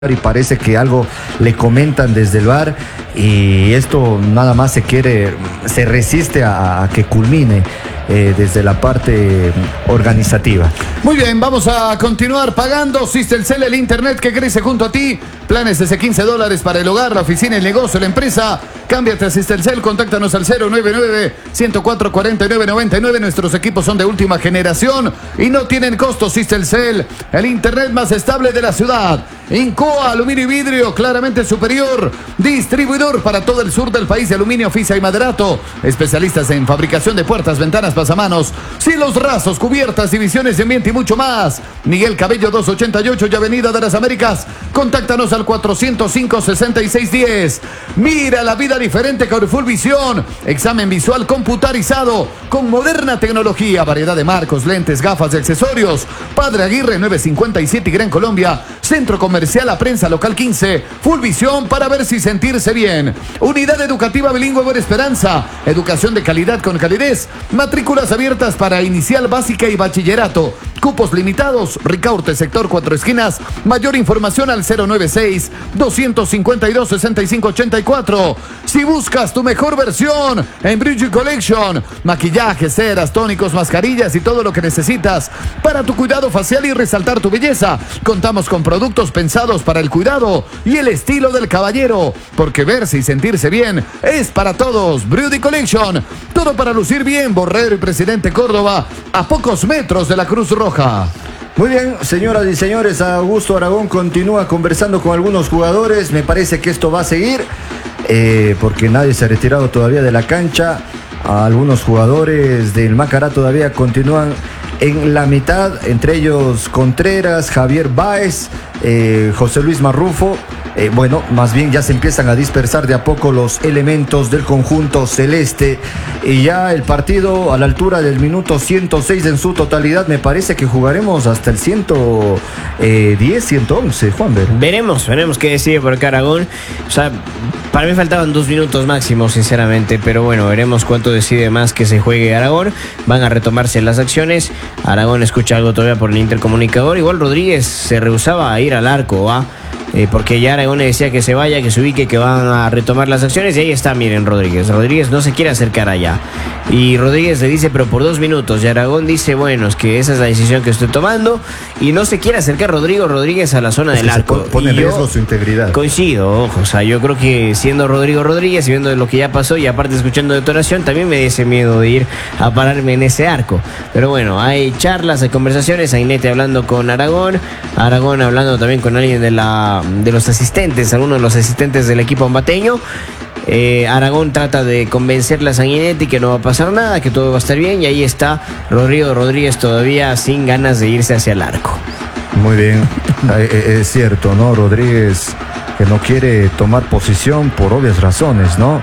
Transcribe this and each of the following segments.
y parece que algo le comentan desde el VAR y esto nada más se resiste a que culmine desde la parte organizativa. Muy bien, vamos a continuar pagando. Systelcel, el internet que crece junto a ti. Planes desde $15 para el hogar, la oficina, el negocio, la empresa. Cámbiate a Systelcel, contáctanos al 099-104-4999. Nuestros equipos son de última generación y no tienen costo. Systelcel, el internet más estable de la ciudad. Incoa, aluminio y vidrio, claramente superior. Distribuidor para todo el sur del país de aluminio, fisa y maderato. Especialistas en fabricación de puertas, ventanas, pasamanos, cielos rasos, cubiertas, divisiones de ambiente y mucho más. Miguel Cabello 288 y Avenida de las Américas. Contáctanos al 405-6610. Mira la vida diferente con Full Visión. Examen visual computarizado con moderna tecnología. Variedad de marcos, lentes, gafas y accesorios. Padre Aguirre 957 y Gran Colombia. Centro Comercial La Prensa Local 15. Full Visión para ver si sentirse bien. Unidad Educativa Bilingüe Buena Esperanza. Educación de calidad con calidez. Matrículas abiertas para inicial, básica y bachillerato. Cupos limitados. Ricaurte, sector 4 esquinas. Mayor información al 096-252-6584. Si buscas tu mejor versión en Beauty Collection, maquillaje, ceras, tónicos, mascarillas y todo lo que necesitas para tu cuidado facial y resaltar tu belleza, contamos con productos pensados para el cuidado y el estilo del caballero, porque verse y sentirse bien es para todos. Beauty Collection, todo para lucir bien. Borrero y Presidente Córdoba, a pocos metros de la Cruz Roja. Muy bien, señoras y señores, Augusto Aragón continúa conversando con algunos jugadores. Me parece que esto va a seguir porque nadie se ha retirado todavía de la cancha. Algunos jugadores del Macará todavía continúan en la mitad, entre ellos Contreras, Javier Báez, José Luis Marrufo. Bueno, más bien ya se empiezan a dispersar de a poco los elementos del conjunto celeste y ya el partido a la altura del minuto 106 en su totalidad. Me parece que jugaremos hasta el 110, 111, Juanber. Veremos qué decide por acá Aragón. O sea, para mí faltaban 2 minutos máximo, sinceramente, pero bueno, veremos cuánto decide más que se juegue Aragón. Van a retomarse las acciones. Aragón escucha algo todavía por el intercomunicador. Igual Rodríguez se rehusaba a ir al arco, porque ya Aragón le decía que se vaya, que se ubique, que van a retomar las acciones. Y ahí está, miren, Rodríguez no se quiere acercar allá. Y Rodríguez le dice, pero por 2 minutos. Y Aragón dice, bueno, es que esa es la decisión que estoy tomando. Y no se quiere acercar Rodríguez a la zona del arco. Pone en riesgo su integridad. Coincido, ojo, o sea, yo creo que siendo Rodríguez y viendo lo que ya pasó y aparte escuchando detonación, también me da ese miedo de ir a pararme en ese arco. Pero bueno, hay charlas, hay conversaciones, Ainete hablando con Aragón hablando también con alguien de los asistentes, algunos de los asistentes del equipo ambateño. Aragón trata de convencerle a Sanguinetti que no va a pasar nada, que todo va a estar bien, y ahí está Rodríguez todavía sin ganas de irse hacia el arco. Muy bien, es cierto, ¿no? Rodríguez que no quiere tomar posición por obvias razones, ¿no?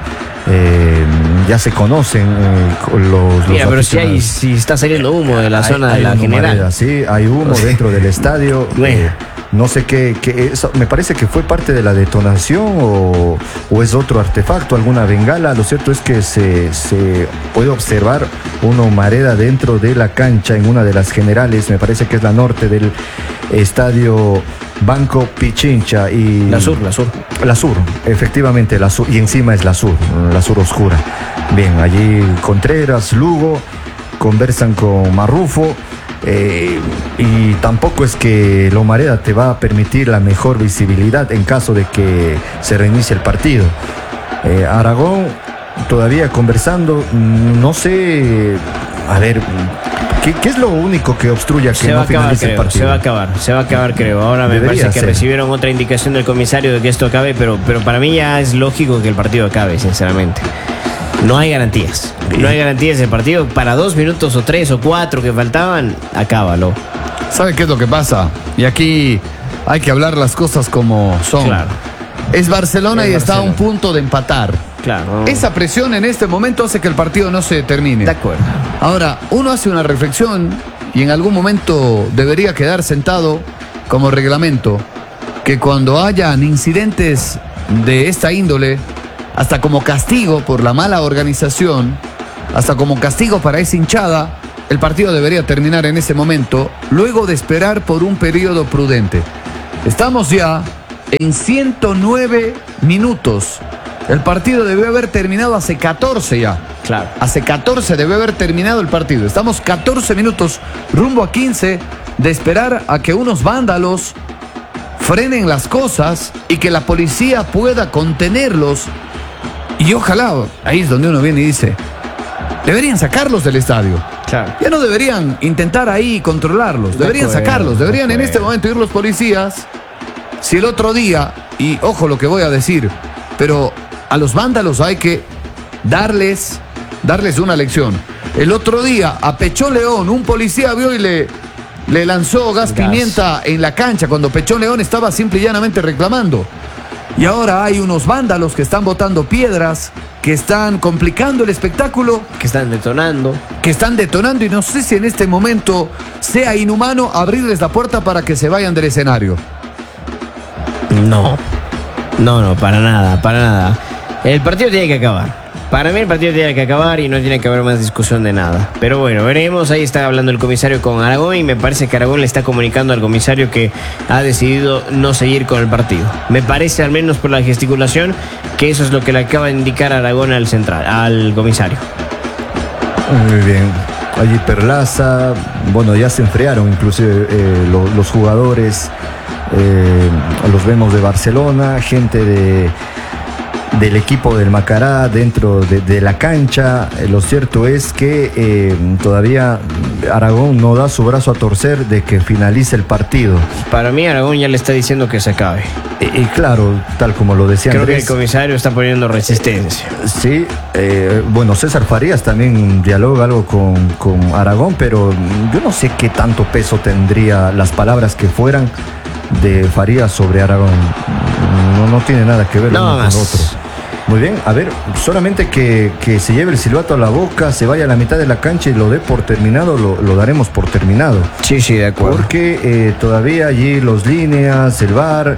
Ya se conocen los Mira, pero si está saliendo humo de la zona de la general. Sí, hay humo dentro del estadio. No sé qué eso, me parece que fue parte de la detonación o es otro artefacto, alguna bengala. Lo cierto es que se puede observar una humareda dentro de la cancha en una de las generales, me parece que es la norte del estadio Banco Pichincha y la sur, efectivamente, la sur, y encima es la sur oscura. Bien, allí Contreras, Lugo conversan con Marrufo. Y tampoco es que la humareda te va a permitir la mejor visibilidad en caso de que se reinicie el partido. Aragón todavía conversando, no sé, a ver, ¿qué es lo único que obstruye a que no finalice el partido? Se va a acabar, creo. Ahora me parece que recibieron otra indicación del comisario de que esto acabe, pero para mí ya es lógico que el partido acabe, sinceramente. No hay garantías. No hay garantías del partido. Para 2 minutos o 3 o 4 que faltaban, acábalo. ¿Sabe qué es lo que pasa? Y aquí hay que hablar las cosas como son. Claro. Es Barcelona y está a un punto de empatar. Claro. Esa presión en este momento hace que el partido no se termine. De acuerdo. Ahora, uno hace una reflexión y en algún momento debería quedar sentado como reglamento que cuando hayan incidentes de esta índole, hasta como castigo por la mala organización, hasta como castigo para esa hinchada, el partido debería terminar en ese momento, luego de esperar por un periodo prudente. Estamos ya en 109 minutos. El partido debió haber terminado hace 14 ya. Claro. Hace 14 debió haber terminado el partido. Estamos 14 minutos, rumbo a 15, de esperar a que unos vándalos frenen las cosas y que la policía pueda contenerlos. Y ojalá, ahí es donde uno viene y dice, deberían sacarlos del estadio. Claro. Ya no deberían intentar ahí controlarlos, deberían sacarlos, deberían en este momento ir los policías. Si el otro día, y ojo lo que voy a decir, pero a los vándalos hay que darles una lección. El otro día a Pechón León, un policía vio y le lanzó gas pimienta en la cancha cuando Pechón León estaba simple y llanamente reclamando. Y ahora hay unos vándalos que están botando piedras, que están complicando el espectáculo, Que están detonando. y no sé si en este momento sea inhumano abrirles la puerta para que se vayan del escenario. No, para nada. El partido tiene que acabar. Para mí el partido tiene que acabar y no tiene que haber más discusión de nada. Pero bueno, veremos. Ahí está hablando el comisario con Aragón y me parece que Aragón le está comunicando al comisario que ha decidido no seguir con el partido. Me parece, al menos por la gesticulación, que eso es lo que le acaba de indicar Aragón al comisario. Muy bien. Allí Perlaza, bueno, ya se enfriaron inclusive los jugadores. Los vemos de Barcelona, gente del equipo del Macará dentro de la cancha. Lo cierto es que todavía Aragón no da su brazo a torcer de que finalice el partido. Para mí Aragón ya le está diciendo que se acabe. Y claro, tal como lo decía Creo Andrés, que el comisario está poniendo resistencia. Sí, bueno, César Farías también dialoga algo con Aragón, pero yo no sé qué tanto peso tendría las palabras que fueran de Farías sobre Aragón. No tiene nada que ver uno con otro. Muy bien, a ver, solamente que se lleve el silbato a la boca, se vaya a la mitad de la cancha y lo dé por terminado, lo daremos por terminado. Sí, de acuerdo. Porque todavía allí los líneas, el VAR,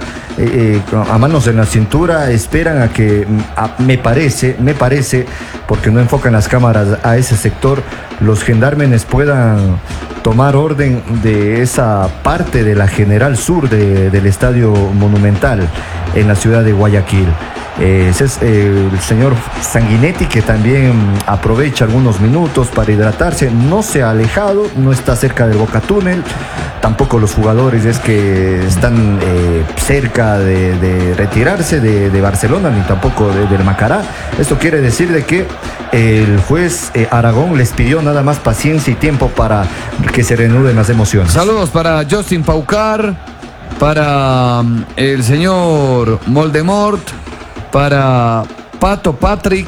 a manos en la cintura, esperan a que, me parece, porque no enfocan las cámaras a ese sector, los gendarmes puedan tomar orden de esa parte de la General Sur del Estadio Monumental en la ciudad de Guayaquil. Ese es el señor Sanguinetti, que también aprovecha algunos minutos para hidratarse. No se ha alejado, no está cerca del Boca Túnel. Tampoco los jugadores es que están cerca de retirarse de Barcelona, ni tampoco del Macará. Esto quiere decir de que el juez Aragón les pidió nada más paciencia y tiempo para que se reanuden las emociones. Saludos para Justin Paucar, para el señor Moldemort, para Pato Patrick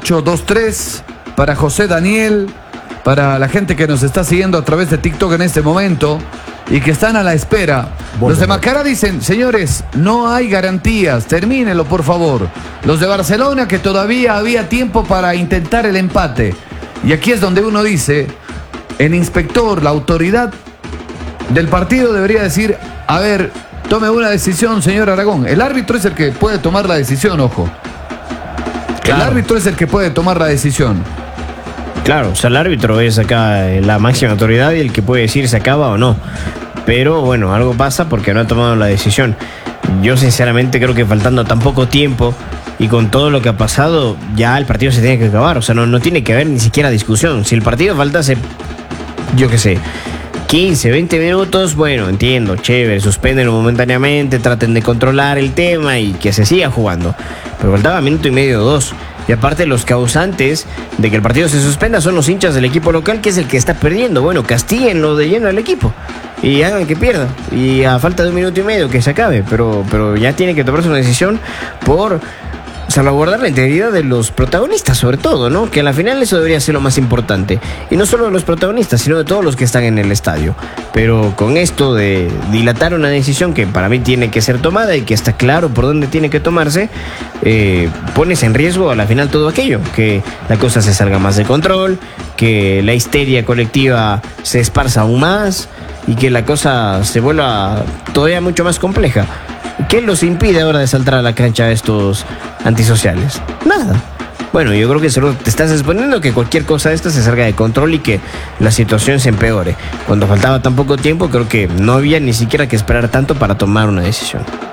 823, para José Daniel, para la gente que nos está siguiendo a través de TikTok en este momento y que están a la espera. Los de Macará dicen, señores, no hay garantías, termínelo por favor. Los de Barcelona, que todavía había tiempo para intentar el empate. Y aquí es donde uno dice, el inspector, la autoridad del partido debería decir, a ver, tome una decisión, señor Aragón. El árbitro es el que puede tomar la decisión, ojo. Claro. El árbitro es el que puede tomar la decisión. Claro, o sea, el árbitro es acá la máxima autoridad y el que puede decir se acaba o no. Pero bueno, algo pasa porque no ha tomado la decisión. Yo sinceramente creo que faltando tan poco tiempo y con todo lo que ha pasado, ya el partido se tiene que acabar. O sea, no tiene que haber ni siquiera discusión. Si el partido faltase, yo qué sé, 15, 20 minutos, bueno, entiendo, chévere, suspéndenlo momentáneamente, traten de controlar el tema y que se siga jugando. Pero faltaba minuto y medio, 2. Y aparte los causantes de que el partido se suspenda son los hinchas del equipo local, que es el que está perdiendo. Bueno, castíguenlo de lleno al equipo y hagan que pierda. Y a falta de un minuto y medio que se acabe. Pero ya tiene que tomarse una decisión por salvaguardar la integridad de los protagonistas, sobre todo, ¿no? Que a la final eso debería ser lo más importante. Y no solo de los protagonistas, sino de todos los que están en el estadio. Pero con esto de dilatar una decisión que para mí tiene que ser tomada y que está claro por dónde tiene que tomarse, pones en riesgo a la final todo aquello. Que la cosa se salga más de control, que la histeria colectiva se esparza aún más y que la cosa se vuelva todavía mucho más compleja. ¿Qué los impide ahora de saltar a la cancha a estos antisociales? Nada. Bueno, yo creo que solo te estás exponiendo que cualquier cosa de esta se salga de control y que la situación se empeore. Cuando faltaba tan poco tiempo, creo que no había ni siquiera que esperar tanto para tomar una decisión.